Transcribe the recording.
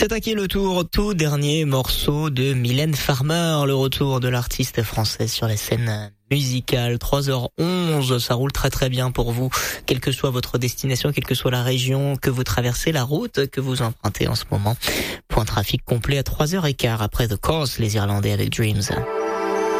C'est à qui le tour? Tout dernier morceau de Mylène Farmer, le retour de l'artiste française sur les scènes musicales. 3h11, ça roule très très bien pour vous, quelle que soit votre destination, quelle que soit la région que vous traversez, la route que vous empruntez en ce moment. Point trafic complet à 3h15 après The Course, les Irlandais avec Dreams.